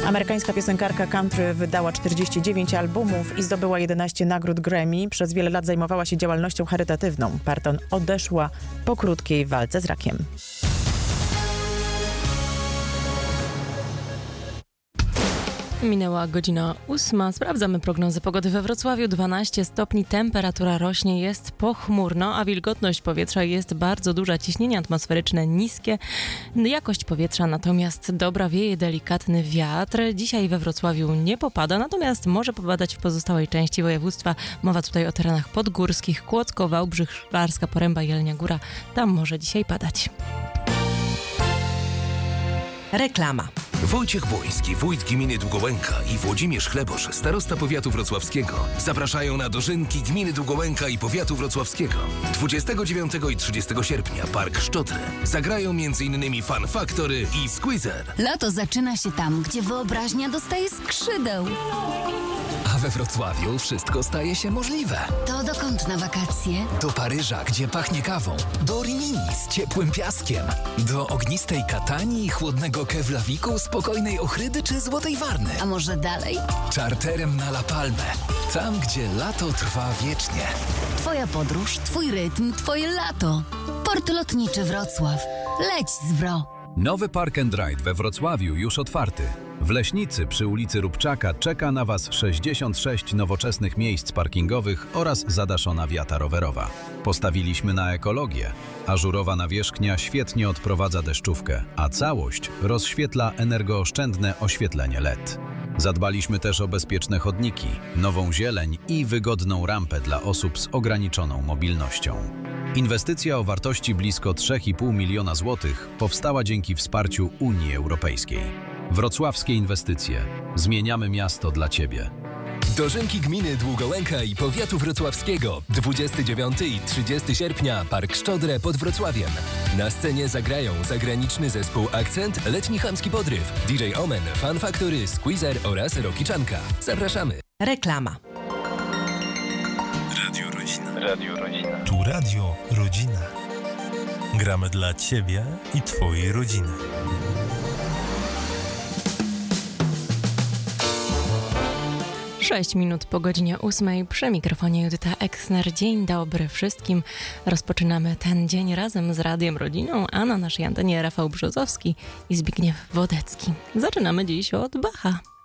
Amerykańska piosenkarka country wydała 49 albumów i zdobyła 11 nagród Grammy. Przez wiele lat zajmowała się działalnością charytatywną. Parton odeszła po krótkiej walce z rakiem. Minęła godzina 8. Sprawdzamy prognozę pogody we Wrocławiu. 12 stopni, temperatura rośnie, jest pochmurno, a wilgotność powietrza jest bardzo duża. Ciśnienie atmosferyczne niskie, jakość powietrza natomiast dobra, wieje delikatny wiatr. Dzisiaj we Wrocławiu nie popada, natomiast może popadać w pozostałej części województwa. Mowa tutaj o terenach podgórskich, Kłodzko, Wałbrzych, Szklarska Poręba, Jelenia Góra. Tam może dzisiaj padać. Reklama. Wojciech Błoński, wójt gminy Długołęka i Włodzimierz Chlebosz, starosta powiatu wrocławskiego, zapraszają na dożynki gminy Długołęka i powiatu wrocławskiego. 29 i 30 sierpnia Park Szczodry. Zagrają m.in. Fun Factory i Squeezer. Lato zaczyna się tam, gdzie wyobraźnia dostaje skrzydeł. A we Wrocławiu wszystko staje się możliwe. To dokąd na wakacje? Do Paryża, gdzie pachnie kawą. Do Rimini z ciepłym piaskiem. Do ognistej Katanii i chłodnego Keflaviku, spokojnej Ochrydy czy Złotej Warny. A może dalej? Czarterem na La Palmę. Tam, gdzie lato trwa wiecznie. Twoja podróż, twój rytm, twoje lato. Port Lotniczy Wrocław. Leć z Wro. Nowy Park and Ride we Wrocławiu już otwarty. W Leśnicy przy ulicy Róbczaka czeka na Was 66 nowoczesnych miejsc parkingowych oraz zadaszona wiata rowerowa. Postawiliśmy na ekologię. Ażurowa nawierzchnia świetnie odprowadza deszczówkę, a całość rozświetla energooszczędne oświetlenie LED. Zadbaliśmy też o bezpieczne chodniki, nową zieleń i wygodną rampę dla osób z ograniczoną mobilnością. Inwestycja o wartości blisko 3,5 miliona złotych powstała dzięki wsparciu Unii Europejskiej. Wrocławskie inwestycje. Zmieniamy miasto dla Ciebie. Dożynki gminy Długołęka i powiatu wrocławskiego. 29 i 30 sierpnia Park Szczodrę pod Wrocławiem. Na scenie zagrają zagraniczny zespół Akcent, Letni Chamski Podryw, DJ Omen, Fun Factory, Squeezer oraz Rokiczanka. Zapraszamy. Reklama. Radio Rodzina. Radio Rodzina. Tu Radio Rodzina. Gramy dla Ciebie i Twojej rodziny. 6 minut po godzinie 8 przy mikrofonie Judyta Eksner. Dzień dobry wszystkim. Rozpoczynamy ten dzień razem z Radiem Rodziną, a na naszej antenie Rafał Brzozowski i Zbigniew Wodecki. Zaczynamy dziś od Bacha.